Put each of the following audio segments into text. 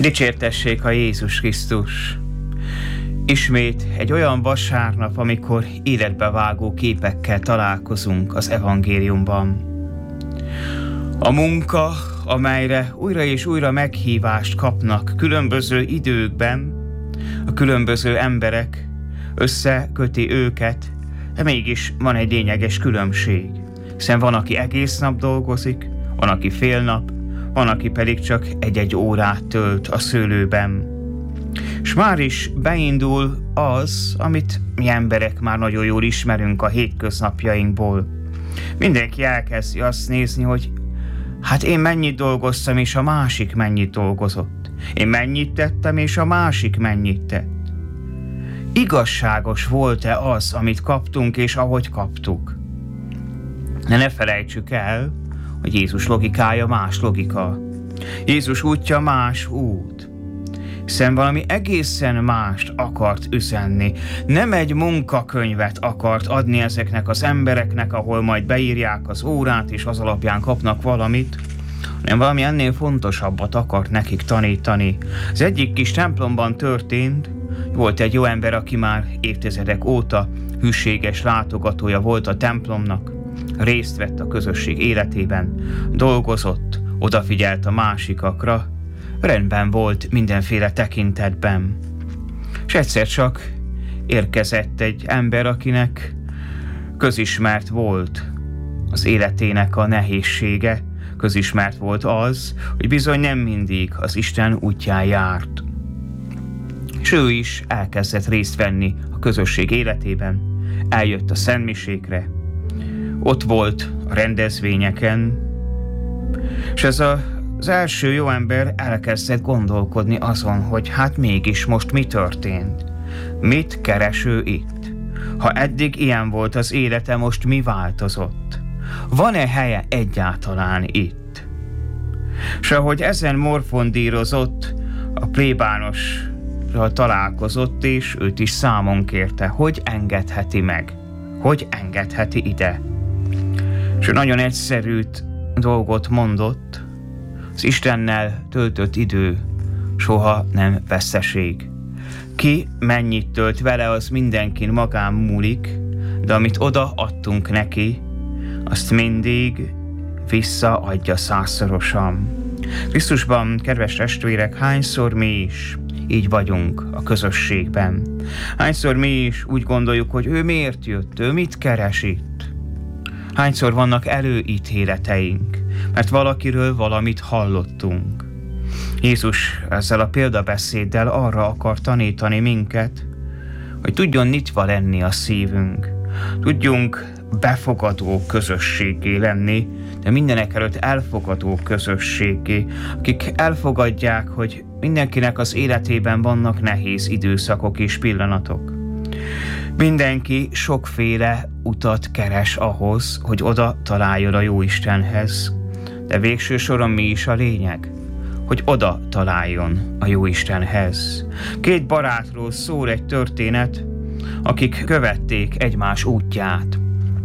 Dicsértessék a Jézus Krisztus! Ismét egy olyan vasárnap, amikor életbevágó képekkel találkozunk az evangéliumban. A munka, amelyre újra és újra meghívást kapnak különböző időkben, a különböző emberek, összeköti őket, de mégis van egy lényeges különbség. Hiszen van, aki egész nap dolgozik, van, aki fél nap, van, aki pedig csak egy-egy órát tölt a szőlőben. És már is beindul az, amit mi emberek már nagyon jól ismerünk a hétköznapjainkból. Mindenki elkezdi azt nézni, hogy hát én mennyit dolgoztam, és a másik mennyit dolgozott. Én mennyit tettem, és a másik mennyit tett. Igazságos volt-e az, amit kaptunk, és ahogy kaptuk? De ne felejtsük el, hogy Jézus logikája más logika. Jézus útja más út. Hiszen valami egészen mást akart üzenni. Nem egy munkakönyvet akart adni ezeknek az embereknek, ahol majd beírják az órát, és az alapján kapnak valamit, hanem valami ennél fontosabbat akart nekik tanítani. Az egyik kis templomban történt, volt egy jó ember, aki már évtizedek óta hűséges látogatója volt a templomnak, részt vett a közösség életében, dolgozott, odafigyelt a másikakra, rendben volt mindenféle tekintetben. És egyszer csak érkezett egy ember, akinek közismert volt az életének a nehézsége, közismert volt az, hogy bizony nem mindig az Isten útján járt. És ő is elkezdett részt venni a közösség életében, eljött a szentmisékre, ott volt a rendezvényeken, és ez az első jó ember elkezdett gondolkodni azon, hogy hát mégis most mi történt? Mit keres ő itt? Ha eddig ilyen volt az élete, most mi változott? Van-e helye egyáltalán itt? És ahogy ezen morfondírozott, a plébánossal találkozott, és őt is számon kérte, hogy engedheti meg, hogy engedheti ide. És nagyon egyszerű dolgot mondott, az Istennel töltött idő soha nem veszteség. Ki mennyit tölt vele, az mindenkin magán múlik, de amit oda adtunk neki, azt mindig visszaadja százszorosan. Krisztusban, kedves testvérek, hányszor mi is így vagyunk a közösségben? Hányszor mi is úgy gondoljuk, hogy ő miért jött, ő mit keres itt? Hányszor vannak előítéleteink, mert valakiről valamit hallottunk. Jézus ezzel a példabeszéddel arra akar tanítani minket, hogy tudjon nyitva lenni a szívünk, tudjunk befogadó közösséggé lenni, de mindenekelőtt elfogadó közösséggé, akik elfogadják, hogy mindenkinek az életében vannak nehéz időszakok és pillanatok. Mindenki sokféle utat keres ahhoz, hogy oda találjon a Jóistenhez, de végső soron mi is a lényeg? Hogy oda találjon a Jóistenhez. Két barátról szól egy történet, akik követték egymás útját.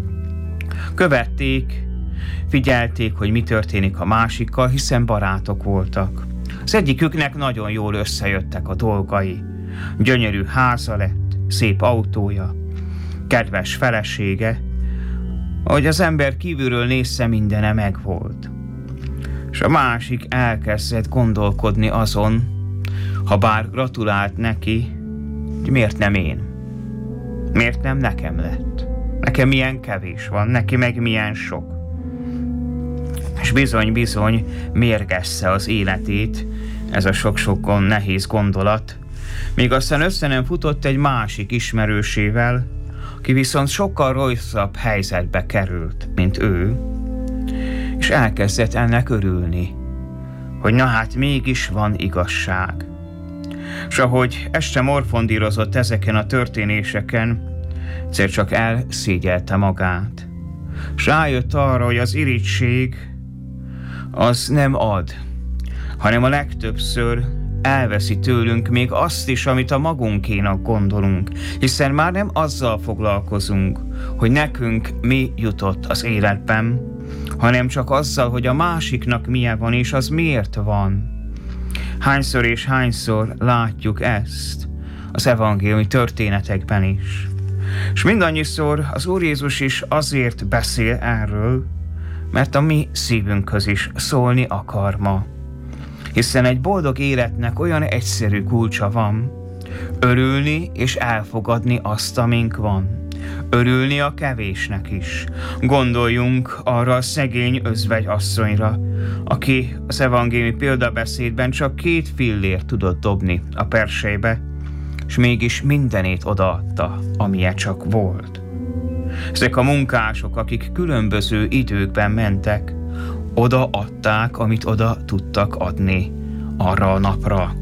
Követték, figyelték, hogy mi történik a másikkal, hiszen barátok voltak. Az egyiküknek nagyon jól összejöttek a dolgai. Gyönyörű háza lett, szép autója, kedves felesége, ahogy az ember kívülről nézze, mindene megvolt. És a másik elkezdett gondolkodni azon, ha bár gratulált neki, hogy miért nem én? Miért nem nekem lett? Nekem milyen kevés van, neki meg milyen sok. És bizony mérgessze az életét ez a sok-sok nehéz gondolat, míg aztán össze nem futott egy másik ismerősével, aki viszont sokkal rosszabb helyzetbe került, mint ő, és elkezdett ennek örülni, hogy na hát mégis van igazság. És ahogy este morfondírozott ezeken a történéseken, egyszer csak elszégyelte magát, és rájött arra, hogy az irigység az nem ad, hanem a legtöbbször elveszi tőlünk még azt is, amit a magunkénak gondolunk, hiszen már nem azzal foglalkozunk, hogy nekünk mi jutott az életben, hanem csak azzal, hogy a másiknak milyen van, és az miért van. Hányszor és hányszor látjuk ezt az evangéliumi történetekben is. És mindannyiszor az Úr Jézus is azért beszél erről, mert a mi szívünkhöz is szólni akar ma. Hiszen egy boldog életnek olyan egyszerű kulcsa van: örülni és elfogadni azt, amink van. Örülni a kevésnek is. Gondoljunk arra a szegény özvegy asszonyra, aki az evangéliumi példabeszédben csak 2 fillért tudott dobni a persejbe, és mégis mindenét odaadta, amilyen csak volt. Ezek a munkások, akik különböző időkben mentek, odaadták, amit oda tudtak adni arra a napra.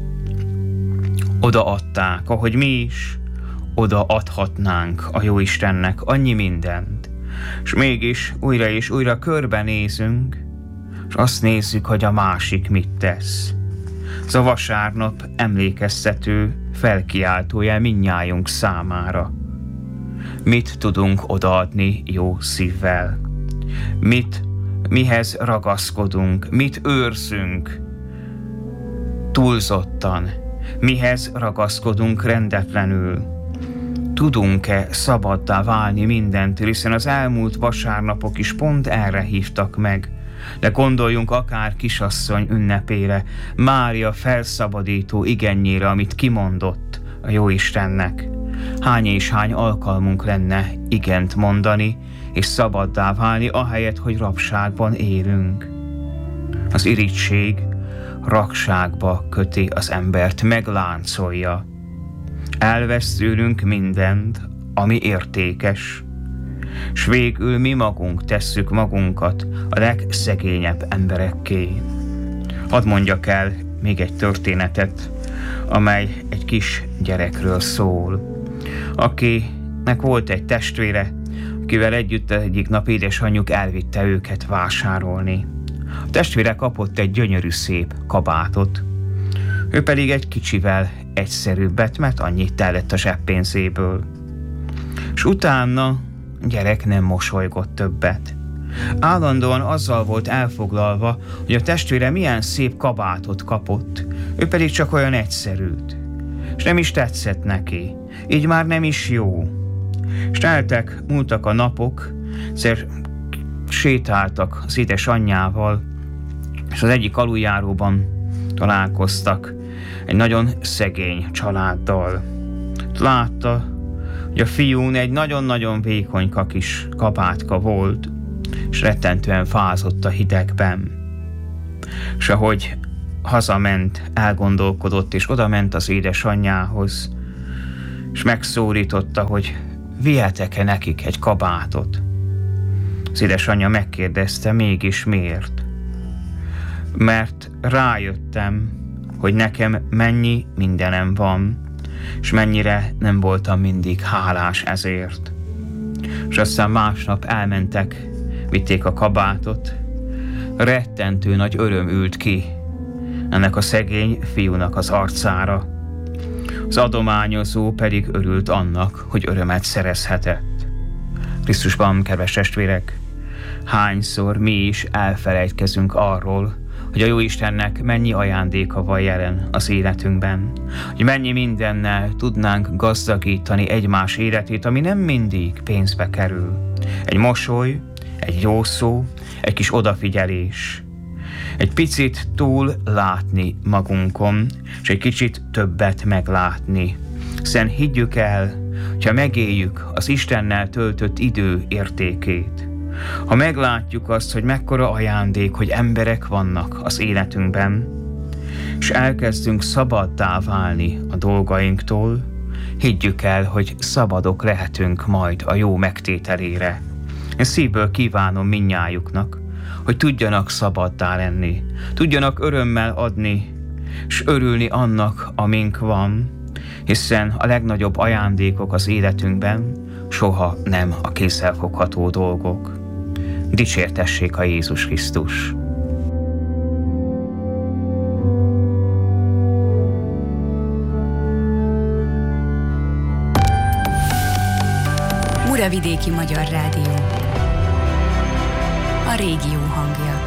Odaadták, ahogy mi is odaadhatnánk a Jóistennek annyi mindent. És mégis újra és újra körbenézünk, és azt nézzük, hogy a másik mit tesz. Ez a vasárnap emlékeztető, felkiáltójel mindnyájunk számára. Mit tudunk odaadni jó szívvel? Mihez ragaszkodunk? Mit őrzünk túlzottan? Mihez ragaszkodunk rendetlenül? Tudunk-e szabaddá válni mindentől, hiszen az elmúlt vasárnapok is pont erre hívtak meg. De gondoljunk akár kisasszony ünnepére, Mária felszabadító igennyére, amit kimondott a Jóistennek. Hány és hány alkalmunk lenne igent mondani, és szabaddá válni, ahelyett, hogy rabságban élünk. Az irigység rabságba köti az embert, megláncolja. Elvesz tőlünk mindent, ami értékes, s végül mi magunk tesszük magunkat a legszegényebb emberekké. Hadd mondjak el még egy történetet, amely egy kis gyerekről szól, akinek volt egy testvére, akivel együtt egyik nap édesanyjuk elvitte őket vásárolni. A testvére kapott egy gyönyörű szép kabátot, ő pedig egy kicsivel egyszerűbbet, mert annyit tellett a zseppénzéből. És utána a gyerek nem mosolygott többet. Állandóan azzal volt elfoglalva, hogy a testvére milyen szép kabátot kapott, ő pedig csak olyan egyszerűt. És nem is tetszett neki, így már nem is jó. És múltak a napok, egyszer sétáltak az édesanyjával, és az egyik aluljáróban találkoztak egy nagyon szegény családdal. Látta, hogy a fiún egy nagyon-nagyon vékonyka kis kabátka volt, és rettentően fázott a hidegben. És ahogy hazament, elgondolkodott, és odament az édesanyjához, és megszólította, hogy vihetek-e nekik egy kabátot. Az édesanyja megkérdezte, mégis miért? Mert rájöttem, hogy nekem mennyi mindenem van, és mennyire nem voltam mindig hálás ezért. És aztán másnap elmentek, vitték a kabátot, rettentő nagy öröm ült ki ennek a szegény fiúnak az arcára. Az adományozó pedig örült annak, hogy örömet szerezhetett. Krisztusban, kedves testvérek, hányszor mi is elfelejtkezünk arról, hogy a Jóistennek mennyi ajándéka van jelen az életünkben, hogy mennyi mindennel tudnánk gazdagítani egymás életét, ami nem mindig pénzbe kerül. Egy mosoly, egy jó szó, egy kis odafigyelés. Egy picit túl látni magunkon, és egy kicsit többet meglátni. Hiszen higgyük el, hogyha megéljük az Istennel töltött idő értékét, ha meglátjuk azt, hogy mekkora ajándék, hogy emberek vannak az életünkben, és elkezdünk szabaddá válni a dolgainktól, higgyük el, hogy szabadok lehetünk majd a jó megtételére. Én szívből kívánom mindnyájuknak, hogy tudjanak szabaddá lenni, tudjanak örömmel adni, és örülni annak, amink van, hiszen a legnagyobb ajándékok az életünkben soha nem a kézzelfogható dolgok. Dicsértessék a Jézus Krisztus! Muravidéki Magyar Rádió. A régió hangja.